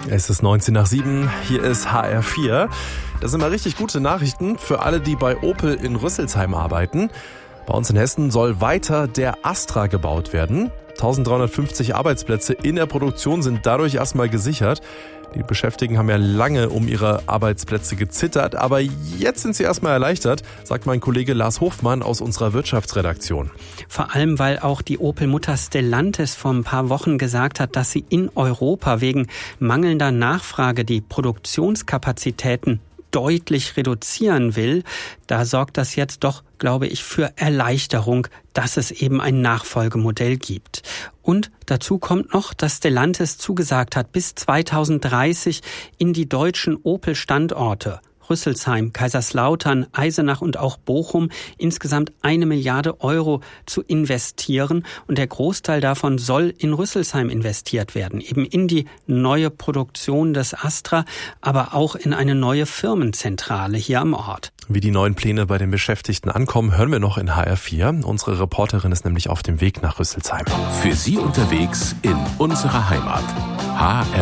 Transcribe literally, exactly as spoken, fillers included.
Es ist neunzehn nach sieben, hier ist H R vier. Das sind mal richtig gute Nachrichten für alle, die bei Opel in Rüsselsheim arbeiten. Bei uns in Hessen soll weiter der Astra gebaut werden. eintausenddreihundertfünfzig Arbeitsplätze in der Produktion sind dadurch erstmal gesichert. Die Beschäftigten haben ja lange um ihre Arbeitsplätze gezittert, aber jetzt sind sie erstmal erleichtert, sagt mein Kollege Lars Hofmann aus unserer Wirtschaftsredaktion. Vor allem, weil auch die Opel-Mutter Stellantis vor ein paar Wochen gesagt hat, dass sie in Europa wegen mangelnder Nachfrage die Produktionskapazitäten deutlich reduzieren will. Da sorgt das jetzt doch, glaube ich, für Erleichterung, dass es eben ein Nachfolgemodell gibt. Und dazu kommt noch, dass Stellantis zugesagt hat, bis zweitausenddreißig in die deutschen Opel-Standorte Rüsselsheim, Kaiserslautern, Eisenach und auch Bochum insgesamt eine Milliarde Euro zu investieren. Und der Großteil davon soll in Rüsselsheim investiert werden, eben in die neue Produktion des Astra, aber auch in eine neue Firmenzentrale hier am Ort. Wie die neuen Pläne bei den Beschäftigten ankommen, hören wir noch in H R vier. Unsere Reporterin ist nämlich auf dem Weg nach Rüsselsheim. Für Sie unterwegs in unserer Heimat. H R